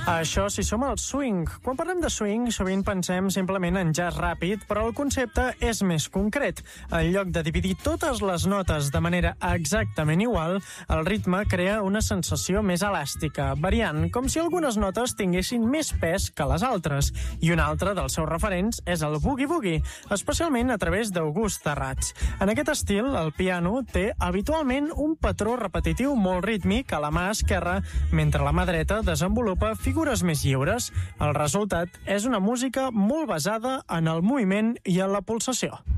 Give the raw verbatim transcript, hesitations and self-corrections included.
Això si som al swing. Quan parlem de swing, sovint pensem simplement en jazz ràpid, però el concepte és més concret. En lloc de dividir totes les notes de manera exactament igual, el ritme crea una sensació més elàstica, variant, com si algunes notes tinguessin més pes que les altres. I un altre dels seus referents és el boogie-woogie, especialment a través d'August Terrats. En aquest estil, el piano té habitualment un patró repetitiu molt rítmic a la mà esquerra, mentre la mà dreta desenvolupa figures més lliures. El resultat és una música molt basada en el moviment i en la pulsació.